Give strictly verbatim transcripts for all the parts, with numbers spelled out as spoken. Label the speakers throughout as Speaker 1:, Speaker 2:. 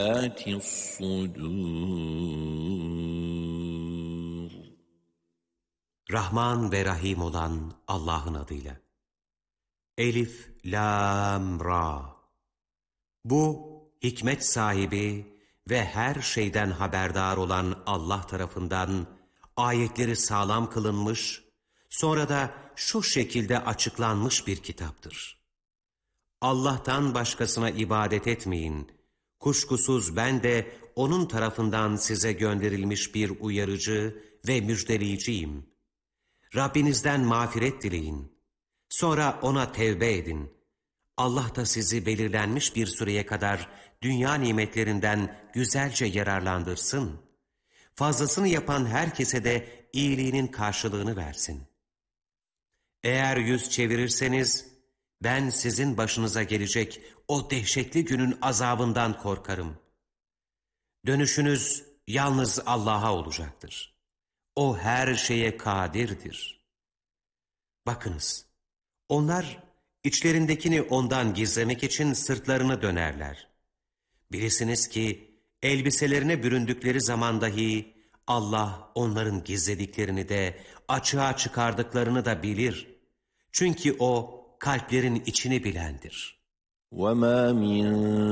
Speaker 1: الصُّدُورِ
Speaker 2: Rahman ve Rahim olan Allah'ın adıyla. Elif, Lam, Ra. Bu, hikmet sahibi ve her şeyden haberdar olan Allah tarafından ayetleri sağlam kılınmış, sonra da şu şekilde açıklanmış bir kitaptır. Allah'tan başkasına ibadet etmeyin. Kuşkusuz ben de O'nun tarafından size gönderilmiş bir uyarıcı ve müjdeleyiciyim. Rabbinizden mağfiret dileyin. Sonra O'na tevbe edin. Allah da sizi belirlenmiş bir süreye kadar dünya nimetlerinden güzelce yararlandırsın. Fazlasını yapan herkese de iyiliğinin karşılığını versin. Eğer yüz çevirirseniz, ben sizin başınıza gelecek o dehşetli günün azabından korkarım. Dönüşünüz yalnız Allah'a olacaktır. O her şeye kadirdir. Bakınız, onlar içlerindekini ondan gizlemek için sırtlarını dönerler. Bilesiniz ki elbiselerine büründükleri zaman dahi Allah onların gizlediklerini de açığa çıkardıklarını da bilir. Çünkü O kalplerin içini bilendir.
Speaker 1: وَمَا مِنْ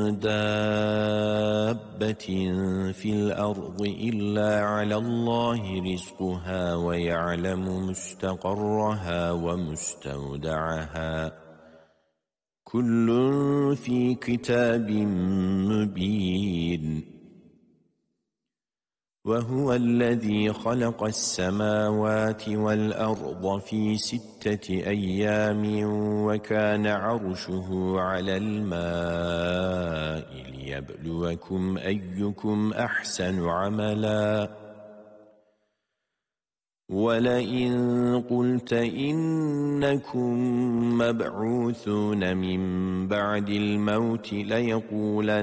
Speaker 1: دَابَّةٍ فِي الْأَرْضِ إِلَّا عَلَى اللَّهِ رِزْقُهَا وَيَعْلَمُ مُسْتَقَرَّهَا وَمُسْتَوْدَعَهَا كُلٌّ فِي كِتَابٍ مُبِينٍ وَهُوَ الَّذِي خَلَقَ السَّمَاوَاتِ وَالْأَرْضَ فِي سِتَّةِ أَيَّامٍ وَكَانَ عَرْشُهُ عَلَى الْمَاءِ لِيَبْلُوَكُمْ أَيُّكُمْ أَحْسَنُ عَمَلًا وَلَئِنْ قُلْتَ إِنَّكُمْ مَبْعُوثُونَ مِنْ بَعْدِ الْمَوْتِ لَيَقُولَنَّ